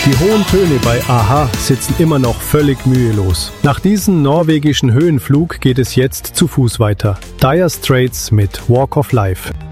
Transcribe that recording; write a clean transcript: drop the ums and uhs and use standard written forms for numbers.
Die hohen Töne bei a-ha sitzen immer noch völlig mühelos. Nach diesem norwegischen Höhenflug geht es jetzt zu Fuß weiter. Dire Straits mit Walk of Life.